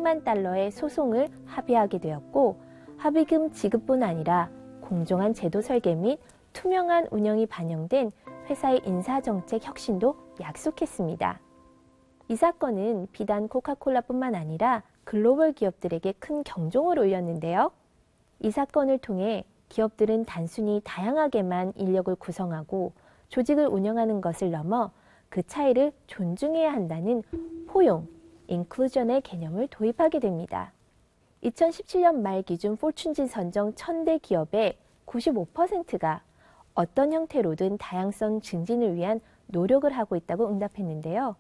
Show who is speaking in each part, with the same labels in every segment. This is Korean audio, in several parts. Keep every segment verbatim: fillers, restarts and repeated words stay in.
Speaker 1: 천만 달러의 소송을 합의하게 되었고, 합의금 지급뿐 아니라 공정한 제도 설계 및 투명한 운영이 반영된 회사의 인사정책 혁신도 약속했습니다. 이 사건은 비단 코카콜라뿐만 아니라 글로벌 기업들에게 큰 경종을 울렸는데요. 이 사건을 통해 기업들은 단순히 다양하게만 인력을 구성하고 조직을 운영하는 것을 넘어 그 차이를 존중해야 한다는 포용, 인클루전의 개념을 도입하게 됩니다. 이천십칠 년 말 기준 포춘지 선정 천 대 기업의 구십오 퍼센트가 어떤 형태로든 다양성 증진을 위한 노력을 하고 있다고 응답했는데요.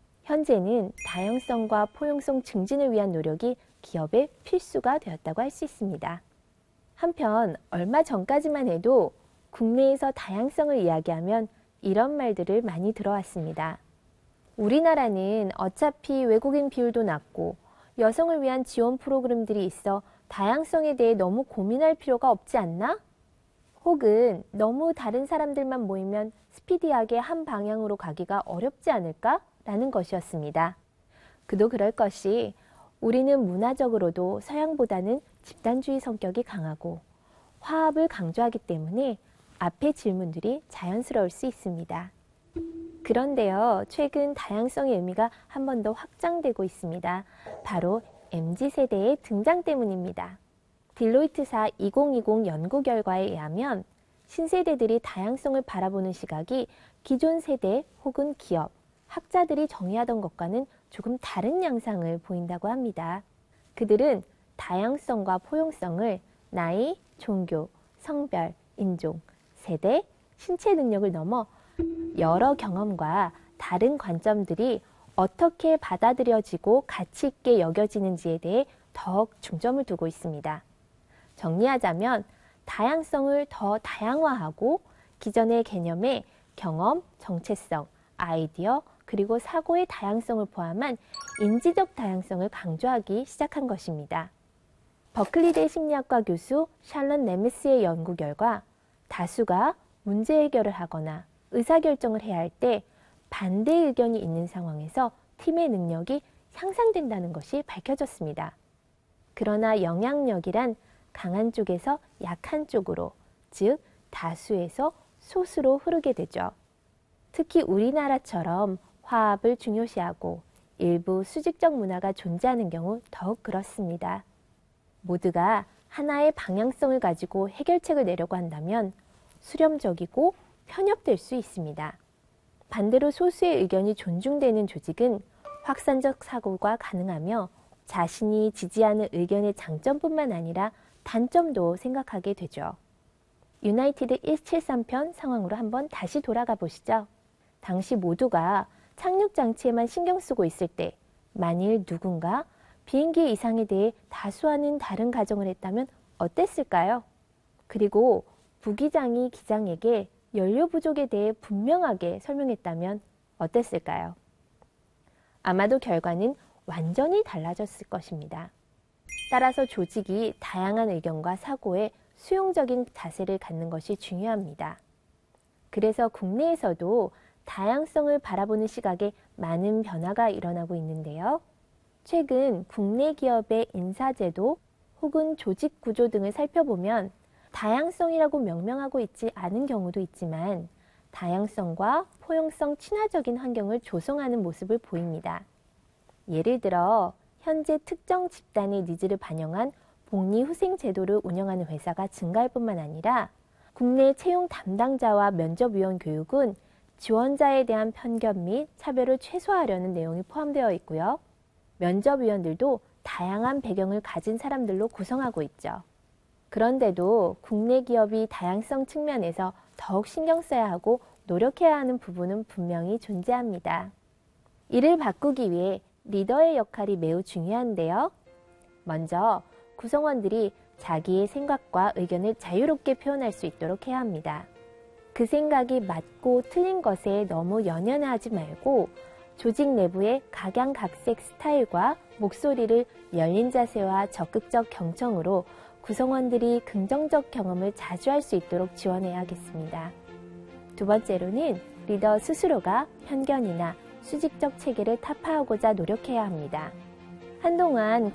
Speaker 1: 현재는 다양성과 포용성 증진을 위한 노력이 기업의 필수가 되었다고 할 수 있습니다. 한편 얼마 전까지만 해도 국내에서 다양성을 이야기하면 이런 말들을 많이 들어왔습니다. 우리나라는 어차피 외국인 비율도 낮고 여성을 위한 지원 프로그램들이 있어 다양성에 대해 너무 고민할 필요가 없지 않나? 혹은 너무 다른 사람들만 모이면 스피디하게 한 방향으로 가기가 어렵지 않을까? 라는 것이었습니다. 그도 그럴 것이 우리는 문화적으로도 서양보다는 집단주의 성격이 강하고 화합을 강조하기 때문에 앞의 질문들이 자연스러울 수 있습니다. 그런데요, 최근 다양성의 의미가 한 번 더 확장되고 있습니다. 바로 엠지 세대의 등장 때문입니다. 딜로이트사 이천이십 연구 결과에 의하면 신세대들이 다양성을 바라보는 시각이 기존 세대 혹은 기업, 학자들이 정의하던 것과는 조금 다른 양상을 보인다고 합니다. 그들은 다양성과 포용성을 나이, 종교, 성별, 인종, 세대, 신체 능력을 넘어 여러 경험과 다른 관점들이 어떻게 받아들여지고 가치 있게 여겨지는지에 대해 더욱 중점을 두고 있습니다. 정리하자면 다양성을 더 다양화하고 기존의 개념에 경험, 정체성, 아이디어, 그리고 사고의 다양성을 포함한 인지적 다양성을 강조하기 시작한 것입니다. 버클리대 심리학과 교수 샬론 네메스의 연구 결과 다수가 문제 해결을 하거나 의사결정을 해야 할 때 반대 의견이 있는 상황에서 팀의 능력이 향상된다는 것이 밝혀졌습니다. 그러나 영향력이란 강한 쪽에서 약한 쪽으로, 즉 다수에서 소수로 흐르게 되죠. 특히 우리나라처럼 화합을 중요시하고 일부 수직적 문화가 존재하는 경우 더욱 그렇습니다. 모두가 하나의 방향성을 가지고 해결책을 내려고 한다면 수렴적이고 편협될 수 있습니다. 반대로 소수의 의견이 존중되는 조직은 확산적 사고가 가능하며 자신이 지지하는 의견의 장점뿐만 아니라 단점도 생각하게 되죠. 유나이티드 백칠십삼 편 상황으로 한번 다시 돌아가 보시죠. 당시 모두가 착륙장치에만 신경 쓰고 있을 때 만일 누군가 비행기의 이상에 대해 다수와는 다른 가정을 했다면 어땠을까요? 그리고 부기장이 기장에게 연료 부족에 대해 분명하게 설명했다면 어땠을까요? 아마도 결과는 완전히 달라졌을 것입니다. 따라서 조직이 다양한 의견과 사고에 수용적인 자세를 갖는 것이 중요합니다. 그래서 국내에서도 다양성을 바라보는 시각에 많은 변화가 일어나고 있는데요. 최근 국내 기업의 인사제도 혹은 조직 구조 등을 살펴보면 다양성이라고 명명하고 있지 않은 경우도 있지만 다양성과 포용성 친화적인 환경을 조성하는 모습을 보입니다. 예를 들어 현재 특정 집단의 니즈를 반영한 복리후생 제도를 운영하는 회사가 증가할 뿐만 아니라 국내 채용 담당자와 면접위원 교육은 지원자에 대한 편견 및 차별을 최소화하려는 내용이 포함되어 있고요. 면접위원들도 다양한 배경을 가진 사람들로 구성하고 있죠. 그런데도 국내 기업이 다양성 측면에서 더욱 신경 써야 하고 노력해야 하는 부분은 분명히 존재합니다. 이를 바꾸기 위해 리더의 역할이 매우 중요한데요. 먼저 구성원들이 자기의 생각과 의견을 자유롭게 표현할 수 있도록 해야 합니다. 그 생각이 맞고 틀린 것에 너무 연연하지 말고 조직 내부의 각양각색 스타일과 목소리를 열린 자세와 적극적 경청으로 구성원들이 긍정적 경험을 자주 할 수 있도록 지원해야 하겠습니다. 두 번째로는 리더 스스로가 편견이나 수직적 체계를 타파하고자 노력해야 합니다. 한동안